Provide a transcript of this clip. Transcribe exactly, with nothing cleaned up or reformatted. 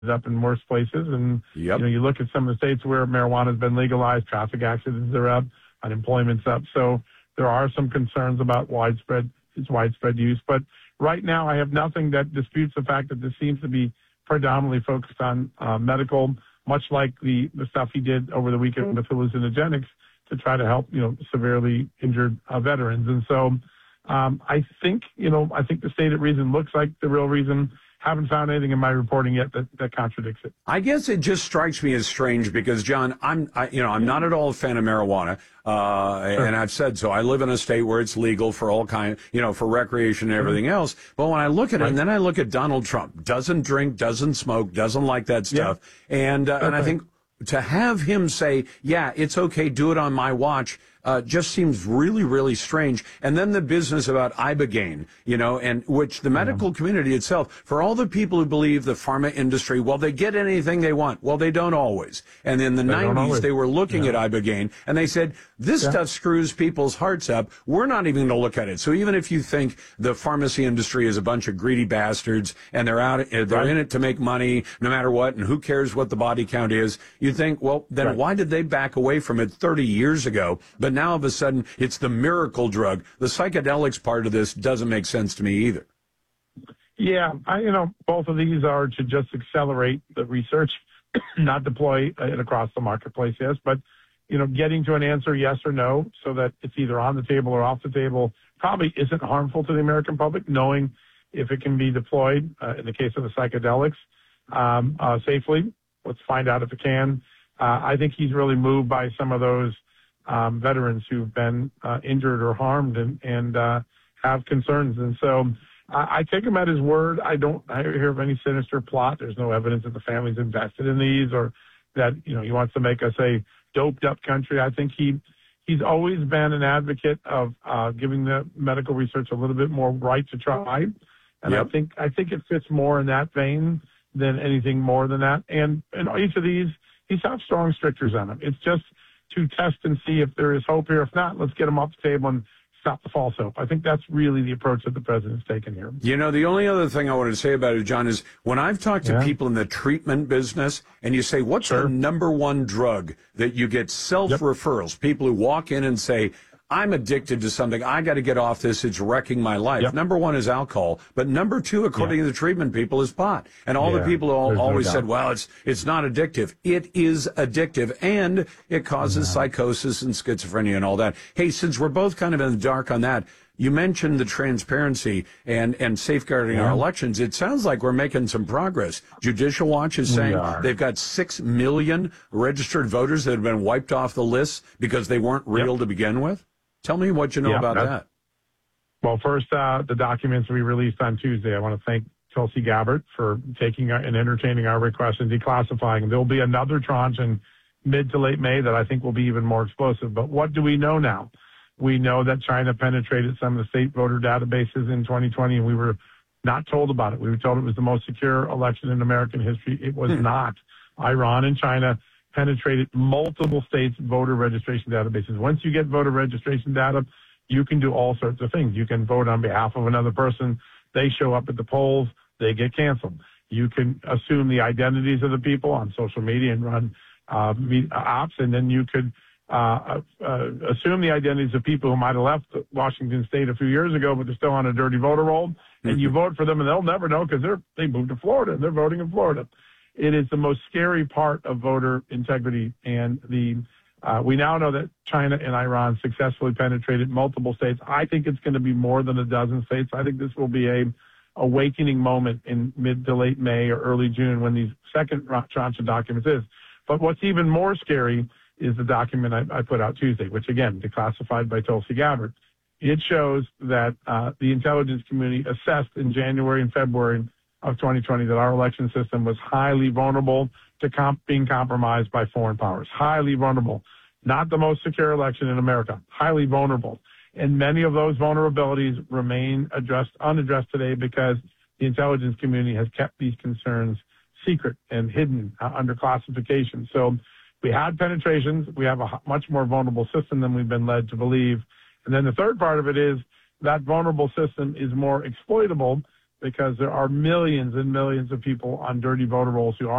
up in worse places. And, Yep. you know, you look at some of the states where marijuana has been legalized, traffic accidents are up, unemployment's up. So there are some concerns about widespread, its widespread use. But right now, I have nothing that disputes the fact that this seems to be predominantly focused on uh, medical, much like the, the stuff he did over the weekend with hallucinogenics to try to help, you know, severely injured uh, veterans. And so um, I think, you know, I think the stated reason looks like the real reason. Haven't found anything in my reporting yet that, that contradicts it. I guess it just strikes me as strange because, John, I'm, I, you know, I'm not at all a fan of marijuana, uh, Sure. and I've said so. I live in a state where it's legal for all kind, you know, for recreation and everything else. But when I look at it, Right. and then I look at Donald Trump, doesn't drink, doesn't smoke, doesn't like that stuff, Yeah. and uh, and I Okay. think to have him say, "Yeah, it's okay, do it on my watch." Uh, just seems really, really strange. And then the business about Ibogaine, you know, and which the medical community itself, for all the people who believe the pharma industry, well, they get anything they want. Well, they don't always. And in the They don't nineties, always. they were looking Yeah. at Ibogaine and they said, this Yeah. stuff screws people's hearts up. We're not even going to look at it. So even if you think the pharmacy industry is a bunch of greedy bastards and they're out, they're Right. in it to make money no matter what, and who cares what the body count is, you think, well, then Right. why did they back away from it thirty years ago? But now all of a sudden, it's the miracle drug. The psychedelics part of this doesn't make sense to me either. Yeah, I, you know, both of these are to just accelerate the research, not deploy it across the marketplace, yes, but, you know, getting to an answer, yes or no, so that it's either on the table or off the table probably isn't harmful to the American public, knowing if it can be deployed, uh, in the case of the psychedelics, um, uh, safely. Let's find out if it can. Uh, I think he's really moved by some of those um, veterans who've been uh, injured or harmed and, and uh, have concerns. And so I, I take him at his word. I don't I hear of any sinister plot. There's no evidence that the family's invested in these or that, you know, he wants to make us a doped up country. I think he he's always been an advocate of uh, giving the medical research a little bit more right to try. And Yep. I think I think it fits more in that vein than anything more than that. And and each of these, he's have strong strictures on them. It's just to test and see if there is hope here. If not, let's get them off the table and stop the false hope. I think that's really the approach that the president's taken here. You know, the only other thing I wanted to say about it, John, is when I've talked to Yeah. people in the treatment business and you say, what's Sure. the number one drug that you get self-referrals? People who walk in and say, I'm addicted to something. I got to get off this. It's wrecking my life. Yep. Number one is alcohol. But number two, according Yeah. to the treatment people, is pot. And all the Yeah, people all, there's no always doubt. said, well, it's it's not addictive. It is addictive. And it causes psychosis and schizophrenia and all that. Hey, since we're both kind of in the dark on that, you mentioned the transparency and, and safeguarding Yeah. our elections. It sounds like we're making some progress. Judicial Watch is We saying are. they've got six million registered voters that have been wiped off the list because they weren't real Yep. to begin with. Tell me what you know Yeah, about that's- that. Well, first, uh, the documents we released on Tuesday. I want to thank Tulsi Gabbard for taking our, and entertaining our request and declassifying. There'll be another tranche in mid to late May that I think will be even more explosive. But what do we know now? We know that China penetrated some of the state voter databases in twenty twenty, and we were not told about it. We were told it was the most secure election in American history. It was Hmm. not. Iran and China penetrated multiple states' voter registration databases. Once you get voter registration data, you can do all sorts of things. You can vote on behalf of another person. They show up at the polls. They get canceled. You can assume the identities of the people on social media and run uh, me- ops, and then you could uh, uh, assume the identities of people who might have left Washington State a few years ago, but they're still on a dirty voter roll, and you vote for them, and they'll never know because they're they moved to Florida and they're voting in Florida. It is the most scary part of voter integrity, and the uh, we now know that China and Iran successfully penetrated multiple states. I think it's going to be more than a dozen states. I think this will be a awakening moment in mid to late May or early June when these second tranche of documents is. But what's even more scary is the document I, I put out Tuesday, which again, declassified by Tulsi Gabbard. It shows that uh, the intelligence community assessed in January and February of twenty twenty that our election system was highly vulnerable to comp- being compromised by foreign powers. Highly vulnerable. Not the most secure election in America. Highly vulnerable. And many of those vulnerabilities remain addressed, unaddressed today because the intelligence community has kept these concerns secret and hidden uh, under classification. So we had penetrations. We have a h- much more vulnerable system than we've been led to believe. And then the third part of it is that vulnerable system is more exploitable because there are millions and millions of people on dirty voter rolls who aren't